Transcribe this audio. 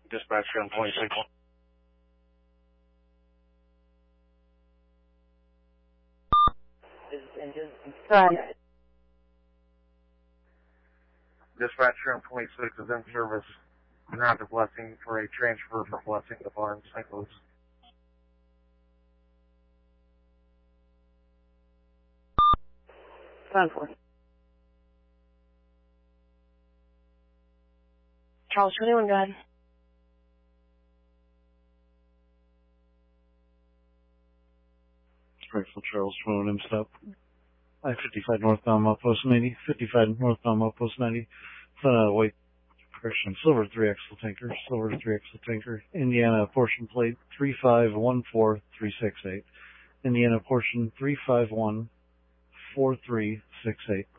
Dispatch on 26. Dispatcher on 26 is in service. Not the Blessing for a transfer for Blessing to Barnes, St. Louis. Phone for. Charles 21, go ahead. Grateful Charles 21, stop. I-55 northbound, Post 90. 55 northbound, Post 90. White, correction, silver 3-axle tanker. Silver 3-axle tanker. Indiana portion plate 3514368. Indiana portion 3514368.